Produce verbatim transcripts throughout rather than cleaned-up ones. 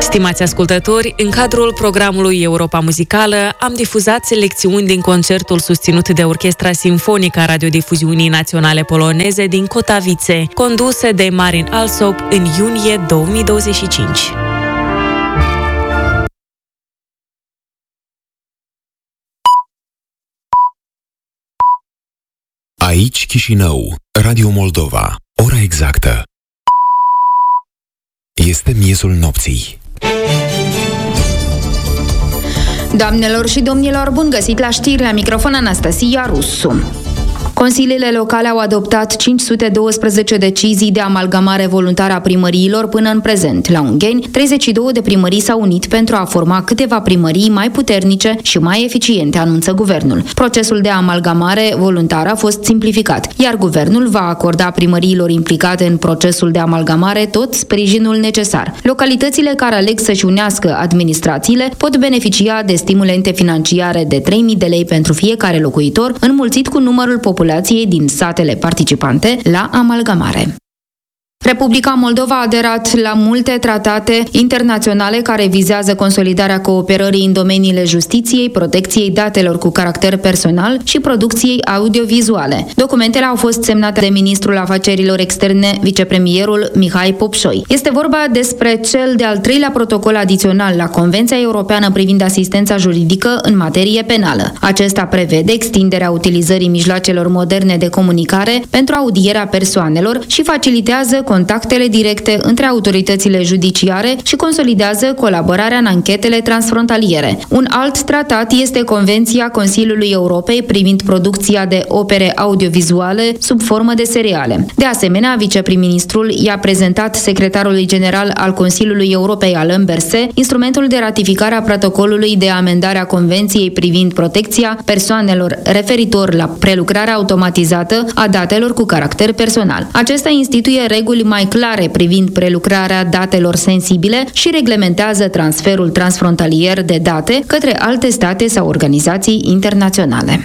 Stimați ascultători, în cadrul programului Europa Muzicală am difuzat selecțiuni din concertul susținut de Orchestra Simfonică a Radiodifuziunii Naționale Poloneze din Kotavice, condusă de Marin Alsop în iunie două mii douăzeci și cinci. Aici Chișinău, Radio Moldova, ora exactă. Este miezul nopții. Doamnelor și domnilor, bun găsit la știri, la microfon Anastasia Rusu. Consiliile locale au adoptat cinci sute doisprezece decizii de amalgamare voluntară a primăriilor până în prezent. La Ungheni, treizeci și două de primării s-au unit pentru a forma câteva primării mai puternice și mai eficiente, anunță guvernul. Procesul de amalgamare voluntară a fost simplificat, iar guvernul va acorda primăriilor implicate în procesul de amalgamare tot sprijinul necesar. Localitățile care aleg să-și unească administrațiile pot beneficia de stimulente financiare de trei mii de lei pentru fiecare locuitor, înmulțit cu numărul populației din satele participante la amalgamare. Republica Moldova a aderat la multe tratate internaționale care vizează consolidarea cooperării în domeniile justiției, protecției datelor cu caracter personal și producției audiovizuale. Documentele au fost semnate de ministrul afacerilor externe, vicepremierul Mihai Popșoi. Este vorba despre cel de-al treilea protocol adițional la Convenția Europeană privind asistența juridică în materie penală. Acesta prevede extinderea utilizării mijloacelor moderne de comunicare pentru audierea persoanelor și facilitează contactele directe între autoritățile judiciare și consolidează colaborarea în anchetele transfrontaliere. Un alt tratat este Convenția Consiliului Europei privind producția de opere audiovizuale sub formă de seriale. De asemenea, viceprim-ministrul i-a prezentat secretarului general al Consiliului Europei, Alain Berset, instrumentul de ratificare a protocolului de amendare a Convenției privind protecția persoanelor referitor la prelucrarea automatizată a datelor cu caracter personal. Acesta instituie reguli mai clare privind prelucrarea datelor sensibile și reglementează transferul transfrontalier de date către alte state sau organizații internaționale.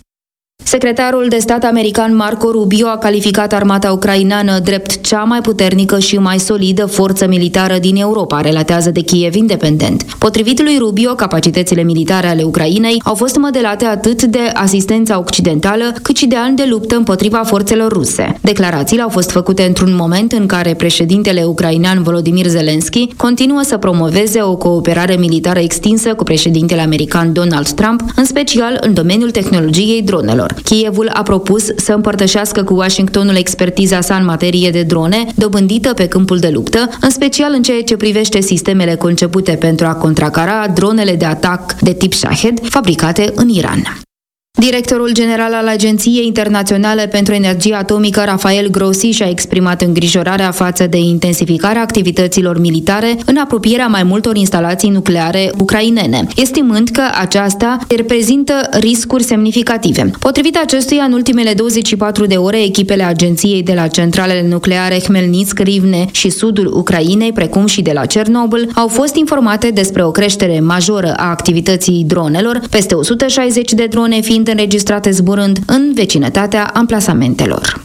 Secretarul de stat american Marco Rubio a calificat armata ucraineană drept cea mai puternică și mai solidă forță militară din Europa, relatează de Kiev Independent. Potrivit lui Rubio, capacitățile militare ale Ucrainei au fost modelate atât de asistența occidentală, cât și de ani de luptă împotriva forțelor ruse. Declarațiile au fost făcute într-un moment în care președintele ucrainean Volodymyr Zelensky continuă să promoveze o cooperare militară extinsă cu președintele american Donald Trump, în special în domeniul tehnologiei dronelor. Kievul a propus să împărtășească cu Washingtonul expertiza sa în materie de drone, dobândită pe câmpul de luptă, în special în ceea ce privește sistemele concepute pentru a contracara dronele de atac de tip Shahed, fabricate în Iran. Directorul general al Agenției Internaționale pentru Energie Atomică, Rafael Grossi, și-a exprimat îngrijorarea față de intensificarea activităților militare în apropierea mai multor instalații nucleare ucrainene, estimând că aceasta reprezintă riscuri semnificative. Potrivit acestuia, în ultimele douăzeci și patru de ore, echipele agenției de la centralele nucleare Hmelnitsk, Rivne și sudul Ucrainei, precum și de la Cernobâl, au fost informate despre o creștere majoră a activității dronelor, peste o sută șaizeci de drone fiind înregistrate zburând în vecinătatea amplasamentelor.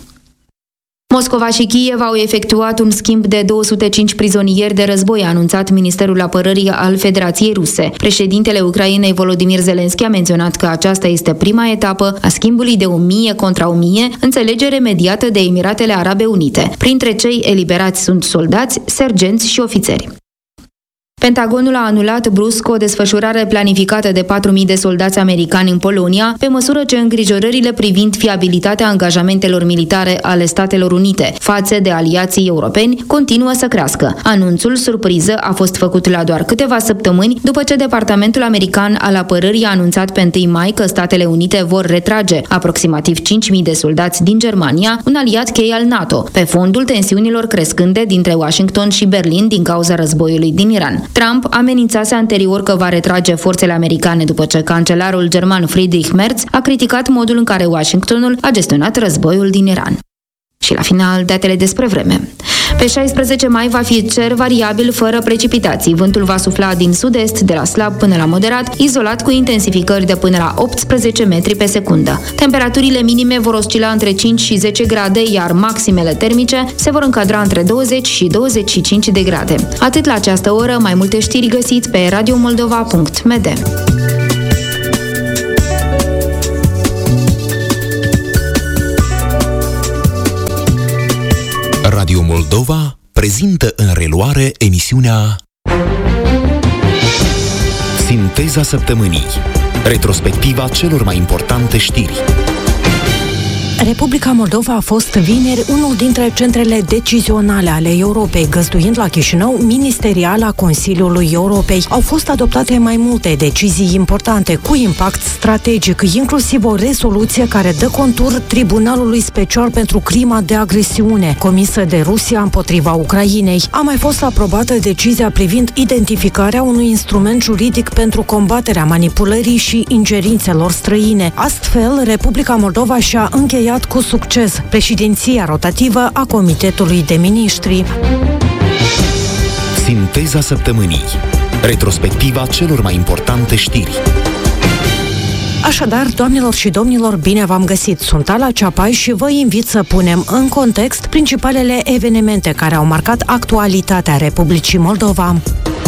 Moscova și Kiev au efectuat un schimb de două sute cinci prizonieri de război, a anunțat Ministerul Apărării al Federației Ruse. Președintele Ucrainei, Volodymyr Zelensky, a menționat că aceasta este prima etapă a schimbului de o mie contra o mie, înțelegere mediată de Emiratele Arabe Unite. Printre cei eliberați sunt soldați, sergenți și ofițeri. Pentagonul a anulat brusc o desfășurare planificată de patru mii de soldați americani în Polonia, pe măsură ce îngrijorările privind fiabilitatea angajamentelor militare ale Statelor Unite față de aliații europeni continuă să crească. Anunțul surpriză a fost făcut la doar câteva săptămâni după ce Departamentul American al Apărării a anunțat pe întâi mai că Statele Unite vor retrage aproximativ cinci mii de soldați din Germania, un aliat cheie al NATO, pe fondul tensiunilor crescânde dintre Washington și Berlin din cauza războiului din Iran. Trump amenințase anterior că va retrage forțele americane după ce cancelarul german Friedrich Merz a criticat modul în care Washingtonul a gestionat războiul din Iran. Și la final, datele despre vreme. Pe șaisprezece mai va fi cer variabil fără precipitații. Vântul va sufla din sud-est, de la slab până la moderat, izolat cu intensificări de până la optsprezece metri pe secundă. Temperaturile minime vor oscila între cinci și zece grade, iar maximele termice se vor încadra între douăzeci și douăzeci și cinci de grade. Atât la această oră, mai multe știri găsiți pe radio moldova punct m d. Radio Moldova prezintă în reluare emisiunea Sinteza Săptămânii. Retrospectiva celor mai importante știri. Republica Moldova a fost vineri unul dintre centrele decizionale ale Europei, găzduind la Chișinău ministeriala Consiliului Europei. Au fost adoptate mai multe decizii importante cu impact strategic, inclusiv o rezoluție care dă contur Tribunalului Special pentru crima de agresiune comisă de Rusia împotriva Ucrainei. A mai fost aprobată decizia privind identificarea unui instrument juridic pentru combaterea manipulării și ingerințelor străine. Astfel, Republica Moldova și-a încheiat cu succes președinția rotativă a Comitetului de Miniștri. Sinteza Săptămânii. Retrospectiva celor mai importante știri. Așadar, doamnelor și domnilor, bine v-am găsit! Sunt Ala Ceapai și vă invit să punem în context principalele evenimente care au marcat actualitatea Republicii Moldova.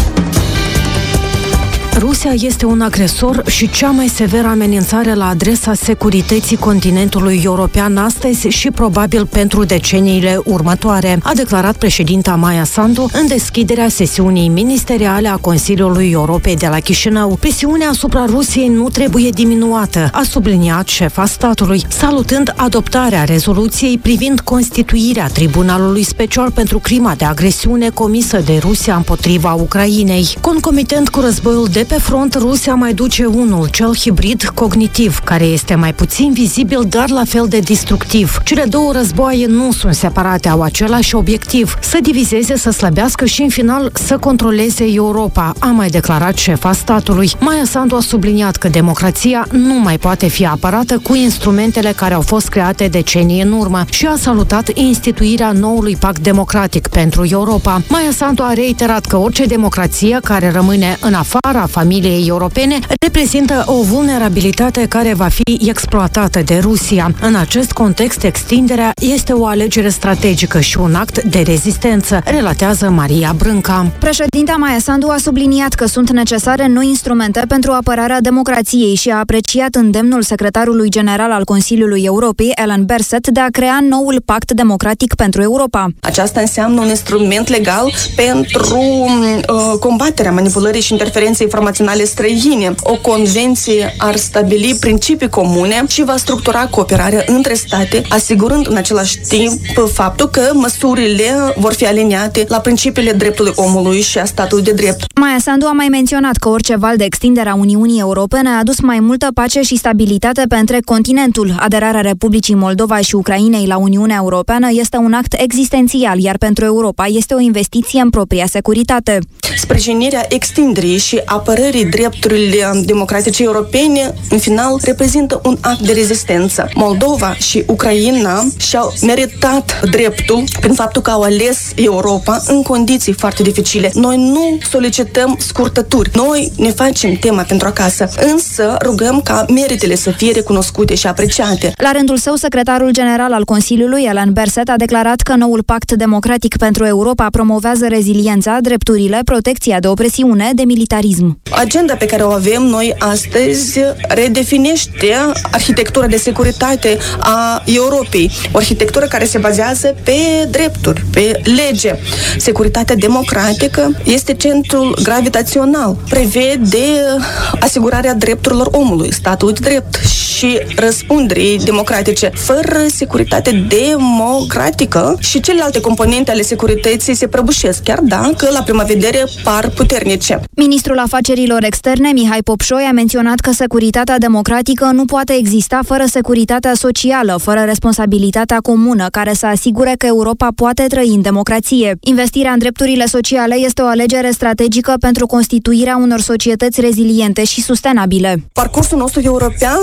Rusia este un agresor și cea mai severă amenințare la adresa securității continentului european astăzi și probabil pentru deceniile următoare, a declarat președinta Maia Sandu în deschiderea sesiunii ministeriale a Consiliului Europei de la Chișinău. Presiunea asupra Rusiei nu trebuie diminuată, a subliniat șefa statului, salutând adoptarea rezoluției privind constituirea Tribunalului Special pentru crima de agresiune comisă de Rusia împotriva Ucrainei. Concomitent cu războiul de pe front, Rusia mai duce unul, cel hibrid cognitiv, care este mai puțin vizibil, dar la fel de destructiv. Cele două războaie nu sunt separate, au același obiectiv, să divizeze, să slăbească și, în final, să controleze Europa, a mai declarat șefa statului. Maia Sandu a subliniat că democrația nu mai poate fi apărată cu instrumentele care au fost create decenii în urmă și a salutat instituirea noului pact democratic pentru Europa. Maia Sandu a reiterat că orice democrație care rămâne în afara familiei europene reprezintă o vulnerabilitate care va fi exploatată de Rusia. În acest context, extinderea este o alegere strategică și un act de rezistență, relatează Maria Brânca. Președinta Maia Sandu a subliniat că sunt necesare noi instrumente pentru apărarea democrației și a apreciat îndemnul secretarului general al Consiliului Europei, Ellen Berset, de a crea noul pact democratic pentru Europa. Aceasta înseamnă un instrument legal pentru uh, combaterea manipulării și interferenței informaționale străine. O convenție ar stabili principii comune și va structura cooperarea între state, asigurând în același timp faptul că măsurile vor fi aliniate la principiile dreptului omului și a statului de drept. Maia Sandu a mai menționat că orice val de extindere a Uniunii Europene a adus mai multă pace și stabilitate pe întreg continentul. Aderarea Republicii Moldova și Ucrainei la Uniunea Europeană este un act existențial, iar pentru Europa este o investiție în propria securitate. Sprijinirea extinderii și apărării drepturilor democratice europene, în final, reprezintă un act de rezistență. Moldova și Ucraina și-au meritat dreptul prin faptul că au ales Europa în condiții foarte dificile. Noi nu solicităm scurtături. Noi ne facem tema pentru acasă, însă rugăm ca meritele să fie recunoscute și apreciate. La rândul său, secretarul general al Consiliului, Ellen Berset, a declarat că noul pact democratic pentru Europa promovează reziliența, drepturile, protecția de opresiune, de militarism. Agenda pe care o avem noi astăzi redefinește arhitectura de securitate a Europei, o arhitectură care se bazează pe drepturi, pe lege. Securitatea democratică este centrul gravitațional, prevede asigurarea drepturilor omului, statului de drept și răspunderii democratice. Fără securitate democratică și celelalte componente ale securității se prăbușesc, chiar dacă la prima vedere par puternice. Ministrul Afacerilor Externe, Mihai Popșoi, a menționat că securitatea democratică nu poate exista fără securitatea socială, fără responsabilitatea comună, care să asigure că Europa poate trăi în democrație. Investirea în drepturile sociale este o alegere strategică pentru constituirea unor societăți reziliente și sustenabile. Parcursul nostru european înseamnă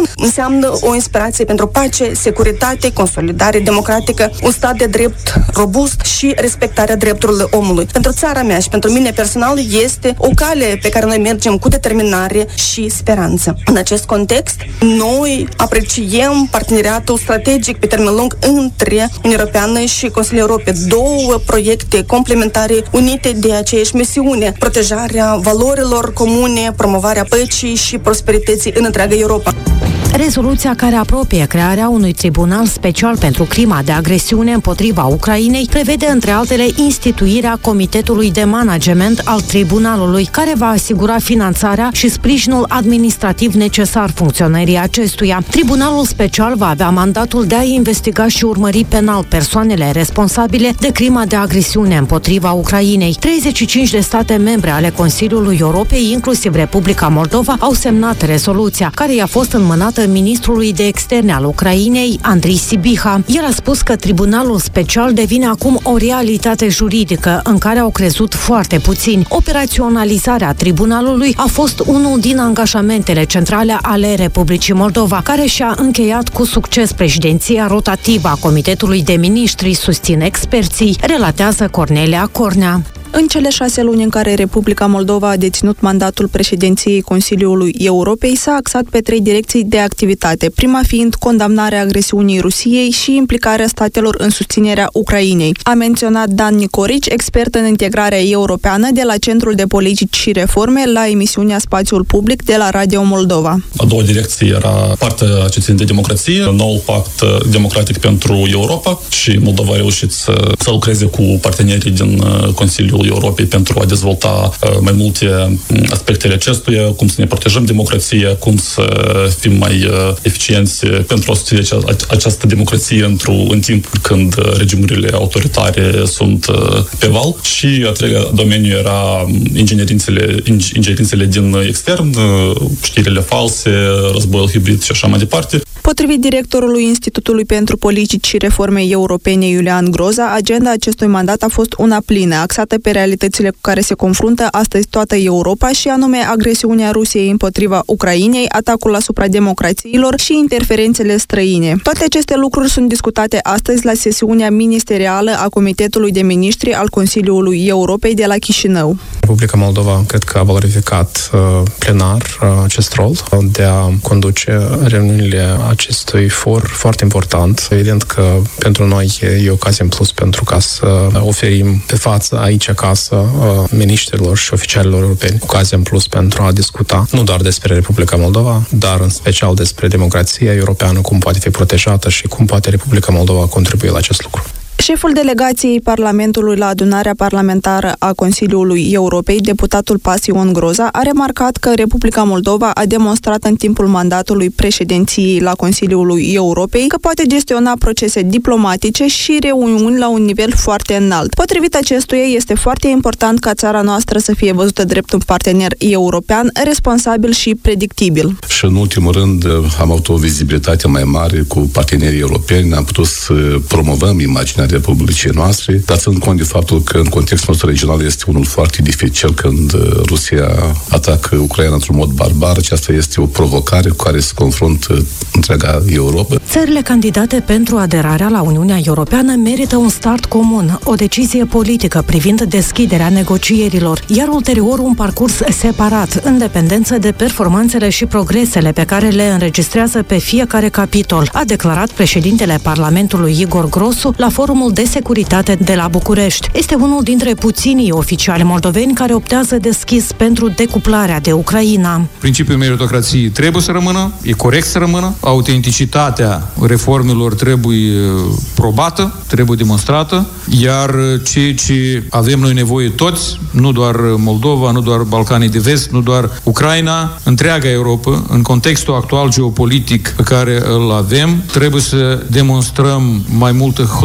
înseamnă o inspirație pentru pace, securitate, consolidare democratică, un stat de drept robust și respectarea drepturilor omului. Pentru țara mea și pentru mine personal este o cale pe care noi mergem cu determinare și speranță. În acest context, noi apreciem parteneriatul strategic pe termen lung între Uniunea Europeană și Consiliul Europei. Două proiecte complementare unite de aceeași misiune: protejarea valorilor comune, promovarea păcii și prosperității în întreaga Europa. Rezoluția care apropie crearea unui tribunal special pentru crima de agresiune împotriva Ucrainei prevede, între altele, instituirea Comitetului de Management al Tribunalului, care va asigura finanțarea și sprijinul administrativ necesar funcționării acestuia. Tribunalul special va avea mandatul de a investiga și urmări penal persoanele responsabile de crima de agresiune împotriva Ucrainei. treizeci și cinci de state membre ale Consiliului Europei, inclusiv Republica Moldova, au semnat rezoluția, care i-a fost înmânată ministrului de externe al Ucrainei, Andrei Sibiha. El a spus că tribunalul special devine acum o realitate juridică în care au crezut foarte puțini. Operaționalizarea tribunalului a fost unul din angajamentele centrale ale Republicii Moldova, care și-a încheiat cu succes președinția rotativă a Comitetului de Ministri, susțin experții, relatează Cornelia Cornea. În cele șase luni în care Republica Moldova a deținut mandatul președinției Consiliului Europei, s-a axat pe trei direcții de activitate, prima fiind condamnarea agresiunii Rusiei și implicarea statelor în susținerea Ucrainei. A menționat Dan Nicorici, expert în integrarea europeană de la Centrul de Politici și Reforme, la emisiunea Spațiul Public de la Radio Moldova. A doua direcție era partea ce ține de democrație, noul pact democratic pentru Europa, și Moldova a reușit să, să lucreze cu partenerii din Consiliul Europei pentru a dezvolta uh, mai multe aspectele acestuia, cum să ne protejăm democrația, cum să fim mai uh, eficienți pentru a susține acea, această democrație într-un, în timpul când regimurile autoritare sunt uh, pe val. Și a treilea domeniu era ingerințele, ingerințele din extern, uh, știrile false, războiul hibrid și așa mai departe. Potrivit directorului Institutului pentru Politici și Reforme Europene, Iulian Groza, agenda acestui mandat a fost una plină, axată pe realitățile cu care se confruntă astăzi toată Europa, și anume agresiunea Rusiei împotriva Ucrainei, atacul asupra democrațiilor și interferențele străine. Toate aceste lucruri sunt discutate astăzi la sesiunea ministerială a Comitetului de Ministri al Consiliului Europei de la Chișinău. Republica Moldova cred că a valorificat uh, plenar uh, acest rol de a conduce reuniunile acestui for foarte important. Evident că pentru noi e ocazie în plus pentru ca să oferim pe față aici acasă miniștrilor și oficialilor europeni ocazie în plus pentru a discuta nu doar despre Republica Moldova, dar în special despre democrația europeană, cum poate fi protejată și cum poate Republica Moldova contribui la acest lucru. Șeful delegației Parlamentului la adunarea parlamentară a Consiliului Europei, deputatul Pasion Groza, a remarcat că Republica Moldova a demonstrat în timpul mandatului președinției la Consiliul Europei că poate gestiona procese diplomatice și reuniuni la un nivel foarte înalt. Potrivit acestuia, este foarte important ca țara noastră să fie văzută drept un partener european responsabil și predictibil. Și în ultimul rând am avut o vizibilitate mai mare cu partenerii europeni, am putut să promovăm imaginea Republicii noastre, dar ținând cont de faptul că în contextul nostru regional este unul foarte dificil când Rusia atacă Ucraina într-un mod barbar. Aceasta este o provocare cu care se confruntă întreaga Europa. Țările candidate pentru aderarea la Uniunea Europeană merită un start comun, o decizie politică privind deschiderea negocierilor, iar ulterior un parcurs separat, în dependență de performanțele și progresele pe care le înregistrează pe fiecare capitol, a declarat președintele Parlamentului Igor Grosu la forumul de securitate de la București. Este unul dintre puținii oficiali moldoveni care optează deschis pentru decuplarea de Ucraina. Principiul meritocrației trebuie să rămână, e corect să rămână, autenticitatea reformelor trebuie probată, trebuie demonstrată, iar ceea ce avem noi nevoie toți, nu doar Moldova, nu doar Balcanii de Vest, nu doar Ucraina, întreaga Europa, în contextul actual geopolitic pe care îl avem, trebuie să demonstrăm mai multă hotărâre,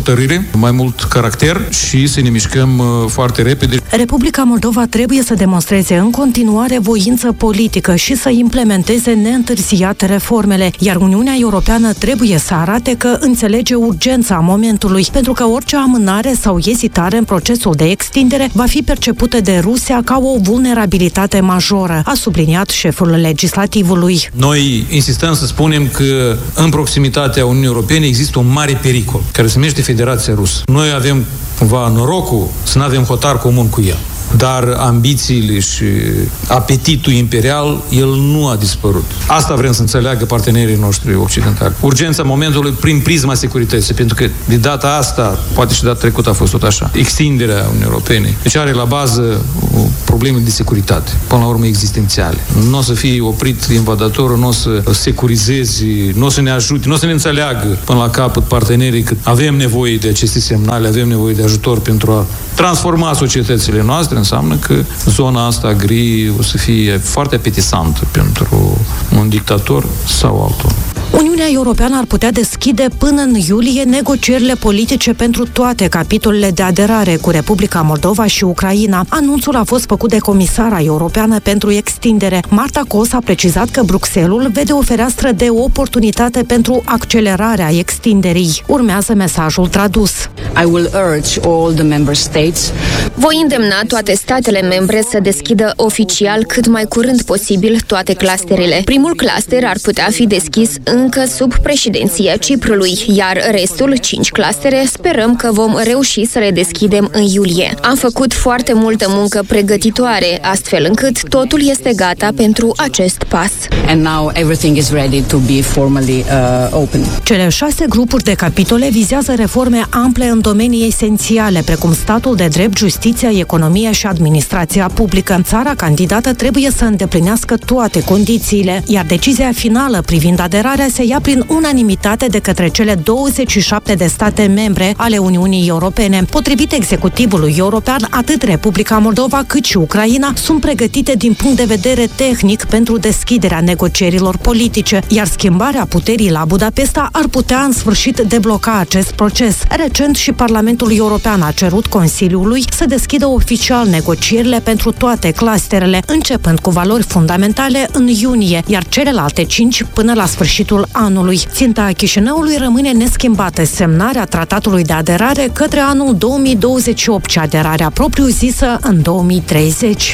mai mult caracter și să ne mișcăm foarte repede. Republica Moldova trebuie să demonstreze în continuare voință politică și să implementeze neîntârziat reformele, iar Uniunea Europeană trebuie să arate că înțelege urgența momentului, pentru că orice amânare sau ezitare în procesul de extindere va fi percepută de Rusia ca o vulnerabilitate majoră, a subliniat șeful legislativului. Noi insistăm să spunem că în proximitatea Uniunii Europene există un mare pericol, care se numește Federația Rusă. Noi avem cumva norocul să nu avem hotar comun cu ea. Dar ambițiile și apetitul imperial, el nu a dispărut. Asta vrem să înțeleagă partenerii noștri occidentali. Urgența momentului prin prisma securității, pentru că de data asta, poate și data trecută a fost tot așa, extinderea Uniunii Europene, deci are la bază probleme de securitate, până la urmă existențiale. Nu o să fie oprit invadatorul, nu o să securizeze, nu o să ne ajute, nu o să ne înțeleagă până la capăt partenerii că avem nevoie de aceste semnale, avem nevoie de ajutor pentru a transforma societățile noastre, înseamnă că zona asta gri o să fie foarte apetisantă pentru un dictator sau altul. Uniunea Europeană ar putea deschide până în iulie negocierile politice pentru toate capitolele de aderare cu Republica Moldova și Ucraina. Anunțul a fost făcut de comisara europeană pentru extindere. Marta Kos a precizat că Bruxelles vede o fereastră de oportunitate pentru accelerarea extinderii. Urmează mesajul tradus. I will urge all the member states. Voi îndemna toate statele membre să deschidă oficial cât mai curând posibil toate clusterele. Primul cluster ar putea fi deschis încă sub președinția Ciprului, iar restul, cinci clustere, sperăm că vom reuși să le deschidem în iulie. Am făcut foarte multă muncă pregătitoare, astfel încât totul este gata pentru acest pas. And now everything is ready to be formally uh, open. Cele șase grupuri de capitole vizează reforme ample în domenii esențiale, precum statul de drept, justiția, economia și administrația publică. Țara candidată trebuie să îndeplinească toate condițiile, iar decizia finală privind aderarea se ia prin unanimitate de către cele douăzeci și șapte de state membre ale Uniunii Europene. Potrivit executivului european, atât Republica Moldova cât și Ucraina sunt pregătite din punct de vedere tehnic pentru deschiderea negocierilor politice, iar schimbarea puterii la Budapesta ar putea în sfârșit debloca acest proces. Recent și Parlamentul European a cerut Consiliului să deschidă oficial negocierile pentru toate clusterele, începând cu valori fundamentale în iunie, iar celelalte cinci până la sfârșitul anului. Ținta Chișinăului rămâne neschimbată, semnarea tratatului de aderare către anul două mii douăzeci și opt și aderarea propriu-zisă în două mii treizeci.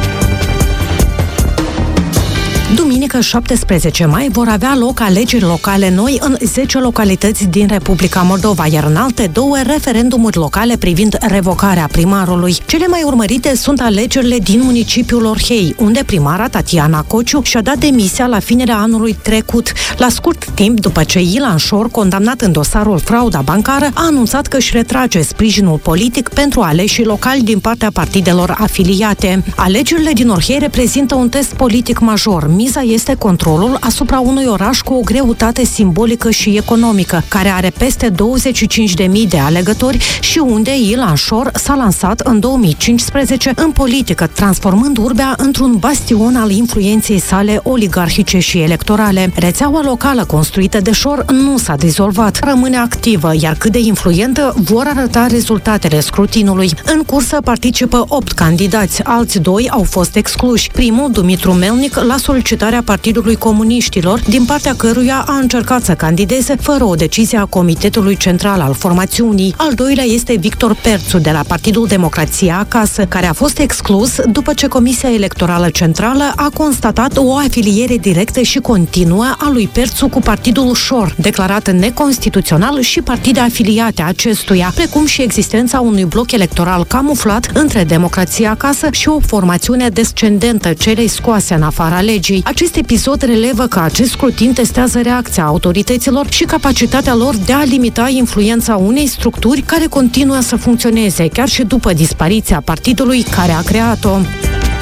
Duminică șaptesprezece mai vor avea loc alegeri locale noi în zece localități din Republica Moldova, iar în alte două referendumuri locale privind revocarea primarului. Cele mai urmărite sunt alegerile din municipiul Orhei, unde primara Tatiana Cociu și-a dat demisia la finerea anului trecut, la scurt timp după ce Ilan Șor, condamnat în dosarul frauda bancară, a anunțat că își retrage sprijinul politic pentru aleșii locali din partea partidelor afiliate. Alegerile din Orhei reprezintă un test politic major. Miza este controlul asupra unui oraș cu o greutate simbolică și economică, care are peste douăzeci și cinci de mii de alegători și unde Ilan Șor s-a lansat în două mii cincisprezece în politică, transformând urbea într-un bastion al influenței sale oligarhice și electorale. Rețeaua locală construită de Șor nu s-a dizolvat, rămâne activă, iar cât de influentă vor arăta rezultatele scrutinului. În cursă participă opt candidați, alți doi au fost excluși. Primul, Dumitru Melnic, la solicitarea Partidului Comuniștilor, din partea căruia a încercat să candideze fără o decizie a Comitetului Central al formațiunii. Al doilea este Victor Perțu, de la Partidul Democrația Acasă, care a fost exclus după ce Comisia Electorală Centrală a constatat o afiliere directă și continuă a lui Perțu cu Partidul Șor, declarat neconstituțional, și partide afiliate acestuia, precum și existența unui bloc electoral camuflat între Democrația Acasă și o formațiune descendentă celei scoase în afara legii. Acest episod relevă că acest scrutin testează reacția autorităților și capacitatea lor de a limita influența unei structuri care continuă să funcționeze chiar și după dispariția partidului care a creat-o.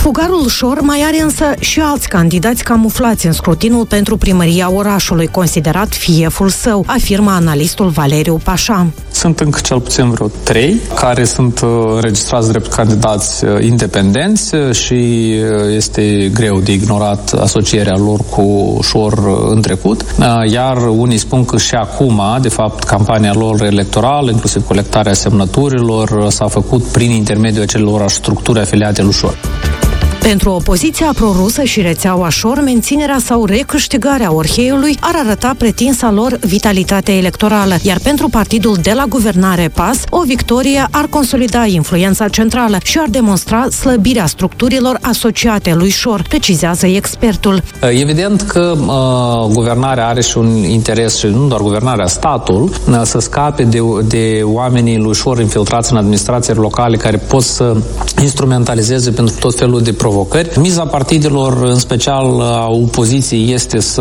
Fugarul Șor mai are însă și alți candidați camuflați în scrutinul pentru primăria orașului, considerat fieful său, afirmă analistul Valeriu Pașa. Sunt încă cel puțin vreo trei care sunt înregistrați drept candidați independenți și este greu de ignorat asocierea lor cu Șor în trecut, iar unii spun că și acum, de fapt, campania lor electorală, inclusiv colectarea semnăturilor, s-a făcut prin intermediul acelor structuri afiliate lui Șor. Pentru opoziția prorusă și rețeaua Șor, menținerea sau recâștigarea Orheiului ar arăta pretinsa lor vitalitate electorală, iar pentru partidul de la guvernare P A S, o victorie ar consolida influența centrală și ar demonstra slăbirea structurilor asociate lui Șor, precizează expertul. Evident că uh, guvernarea are și un interes, și nu doar guvernarea, statul, uh, să scape de, de oamenii lui Șor infiltrați în administrațiile locale care pot să instrumentalizeze pentru tot felul de provocări. Miza partidelor, în special a opoziției, este să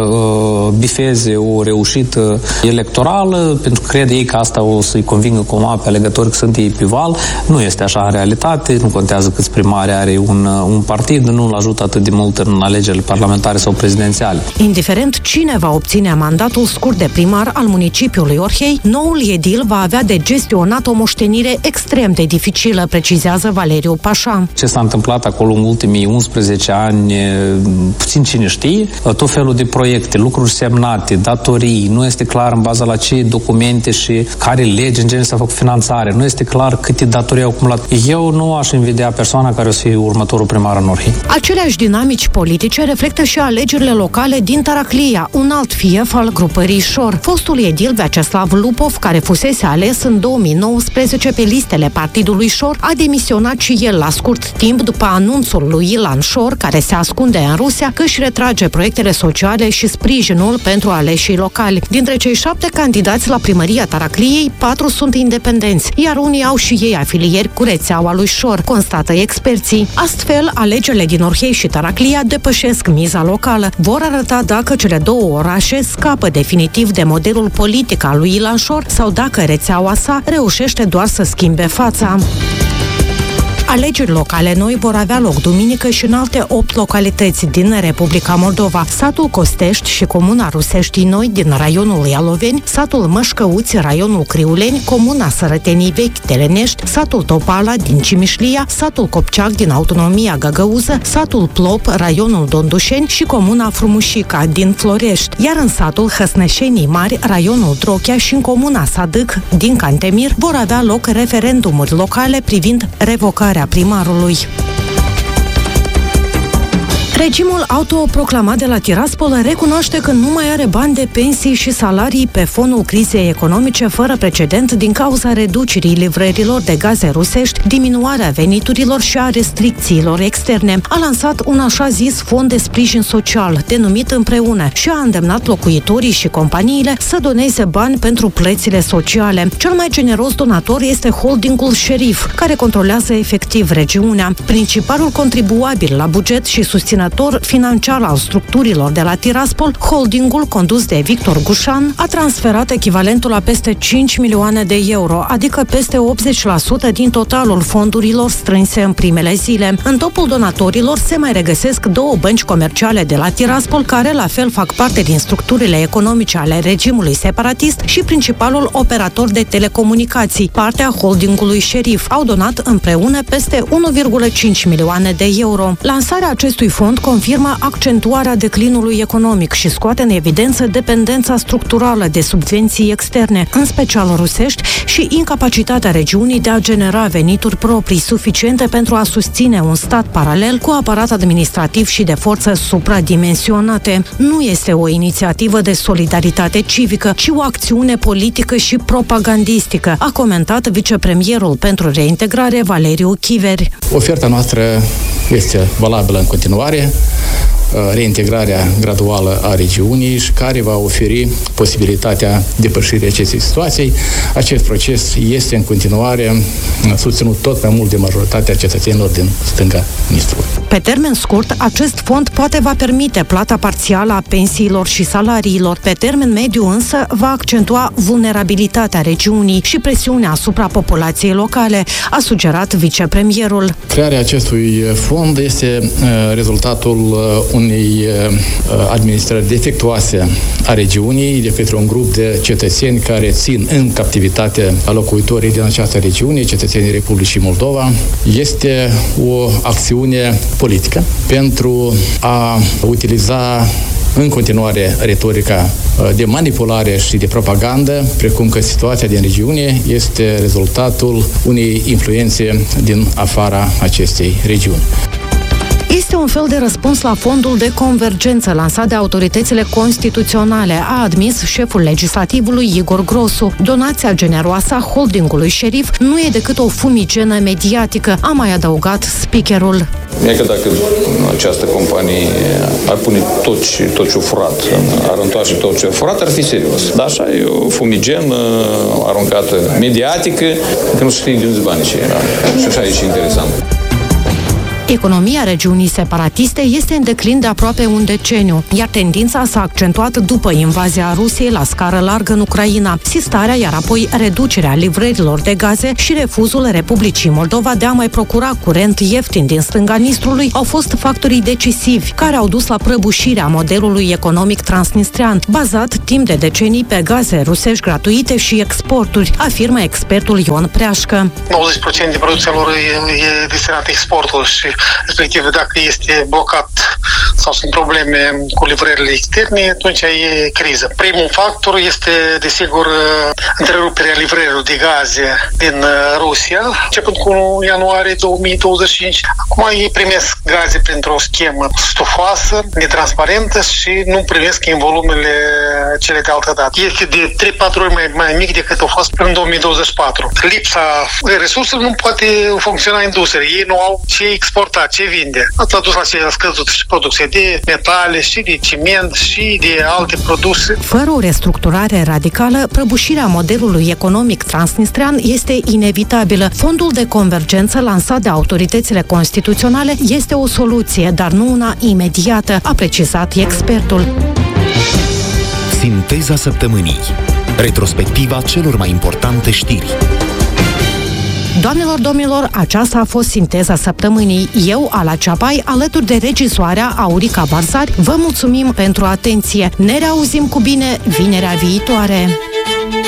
uh, bifeze o reușită electorală, pentru că crede ei că asta o să-i convingă cumva pe alegători că sunt ei pe val. Nu este așa în realitate, nu contează câți primari are un, un partid, nu-l ajută atât de mult în alegerile parlamentare sau prezidențiale. Indiferent cine va obține mandatul scurt de primar al municipiului Orhei, noul edil va avea de gestionat o moștenire extrem de dificilă, precizează Valeriu Pașa. Ce s-a întâmplat acolo în ultimii unsprezece ani, puțin cine știe, tot felul de proiecte, lucruri semnate, datorii, nu este clar în baza la ce documente și care lege în genere s-a făcut finanțare, nu este clar câte datorii au acumulat. Eu nu aș invidia persoana care o să fie următorul primar în Orhei. Aceleași dinamici politice reflectă și alegerile locale din Taraclia, un alt fief al grupării Șor. Fostul edil Vyacheslav Lupov, care fusese ales în două mii nouăsprezece pe listele partidului Șor, a demisionat și el la scurt timp după anunțul lui Ilan Șor, care se ascunde în Rusia, că își retrage proiectele sociale și sprijinul pentru aleșii locali. Dintre cei șapte candidați la primăria Taracliei, patru sunt independenți, iar unii au și ei afilieri cu rețeaua lui Șor, constată experții. Astfel, alegerile din Orhei și Taraclia depășesc miza locală. Vor arăta dacă cele două orașe scapă definitiv de modelul politic al lui Ilan Șor sau dacă rețeaua sa reușește doar să schimbe fața. Alegeri locale noi vor avea loc duminică și în alte opt localități din Republica Moldova: satul Costești și comuna Ruseștii Noi din raionul Ialoveni, satul Mășcăuți, raionul Criuleni, comuna Sărătenii Vechi, Telenești, satul Topala din Cimișlia, satul Copceac din autonomia Găgăuză, satul Plop, raionul Dondușeni și comuna Frumușica din Florești, iar în satul Hăsnășenii Mari, raionul Drochea și în comuna Sadâc din Cantemir vor avea loc referendumuri locale privind revocarea primarului. Regimul autoproclamat de la Tiraspol recunoaște că nu mai are bani de pensii și salarii pe fonul crizei economice fără precedent din cauza reducerii livrărilor de gaze rusești, diminuarea veniturilor și a restricțiilor externe. A lansat un așa zis fond de sprijin social, denumit Împreună, și a îndemnat locuitorii și companiile să doneze bani pentru plățile sociale. Cel mai generos donator este holdingul Șerif, care controlează efectiv regiunea. Principalul contribuabil la buget și susținător financiar al structurilor de la Tiraspol, holdingul condus de Victor Gușan a transferat echivalentul la peste cinci milioane de euro, adică peste optzeci la sută din totalul fondurilor strânse în primele zile. În topul donatorilor se mai regăsesc două bănci comerciale de la Tiraspol, care la fel fac parte din structurile economice ale regimului separatist, și principalul operator de telecomunicații, partea holdingului Șerif. Au donat împreună peste unu virgulă cinci milioane de euro. Lansarea acestui fond confirmă accentuarea declinului economic și scoate în evidență dependența structurală de subvenții externe, în special rusești, și incapacitatea regiunii de a genera venituri proprii suficiente pentru a susține un stat paralel cu aparat administrativ și de forță supradimensionate. Nu este o inițiativă de solidaritate civică, ci o acțiune politică și propagandistică, a comentat vicepremierul pentru reintegrare Valeriu Chiveri. Oferta noastră este valabilă în continuare, reintegrarea graduală a regiunii și care va oferi posibilitatea depășirii acestei situații. Acest proces este în continuare susținut tot mai mult de majoritatea cetățenilor din stânga Nistrului. Pe termen scurt, acest fond poate va permite plata parțială a pensiilor și salariilor. Pe termen mediu însă va accentua vulnerabilitatea regiunii și presiunea asupra populației locale, a sugerat vicepremierul. Crearea acestui fond este uh, rezultatul uh, unei uh, administrări defectuoase a regiunii de către un grup de cetățeni care țin în captivitate locuitorii din această regiune, cetățenii Republicii Moldova. Este o acțiune politică pentru a utiliza în continuare retorica de manipulare și de propagandă, precum că situația din regiune este rezultatul unei influențe din afara acestei regiuni. Este un fel de răspuns la fondul de convergență lansat de autoritățile constituționale, a admis șeful legislativului Igor Grosu. Donația generoasă a holdingului Șerif nu e decât o fumigenă mediatică, a mai adăugat speakerul. E că dacă această companie ar pune tot ce, tot ce a furat, ar întoarce tot ce a furat, ar fi serios. Dar așa e o fumigenă aruncată mediatică, că nu știe de unde banii ce era. Și așa e și interesant. Economia regiunii separatiste este în declin de aproape un deceniu, iar tendința s-a accentuat după invazia Rusiei la scară largă în Ucraina, sistarea, iar apoi reducerea livrărilor de gaze și refuzul Republicii Moldova de a mai procura curent ieftin din stânga Nistrului au fost factorii decisivi, care au dus la prăbușirea modelului economic transnistrean, bazat timp de decenii pe gaze rusești gratuite și exporturi, afirmă expertul Ion Preașcă. nouăzeci la sută din producția lor e, e destinată exportul și respectiv dacă este blocat sau sunt probleme cu livrările externe, atunci e criză. Primul factor este, desigur, întreruperea livrărilor de gaze din Rusia, începând cu ianuarie două mii douăzeci și cinci. Acum ei primesc gaze printr-o schemă stufoasă, netransparentă și nu primesc în volumele cele de altă dată. Este de trei patru ori mai, mai mic decât a fost în două mii douăzeci și patru. Lipsa de resurse nu poate funcționa industria. Ei nu au ce exporta, ce vinde. Asta a dus la ce a scăzut și producția de metale, și de ciment, și de alte produse. Fără o restructurare radicală, prăbușirea modelului economic transnistrean este inevitabilă. Fondul de convergență lansat de autoritățile constituționale este o soluție, dar nu una imediată, a precizat expertul. Sinteza săptămânii. Retrospectiva celor mai importante știri. Doamnelor, domnilor, aceasta a fost Sinteza Săptămânii. Eu, Ala Ceapai, alături de regizoarea Aurica Barzari, vă mulțumim pentru atenție. Ne reauzim cu bine vinerea viitoare.